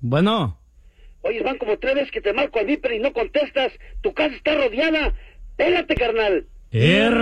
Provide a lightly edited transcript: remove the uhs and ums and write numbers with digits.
Bueno. Oye, van como 3 veces que te marco al Viper y no contestas. Tu casa está rodeada. Pélate, carnal.